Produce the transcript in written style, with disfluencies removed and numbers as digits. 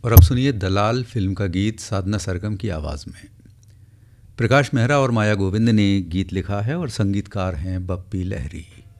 और अब सुनिए दलाल फिल्म का गीत साधना सरगम की आवाज़ में। प्रकाश मेहरा और माया गोविंद ने गीत लिखा है और संगीतकार हैं बप्पी लहरी।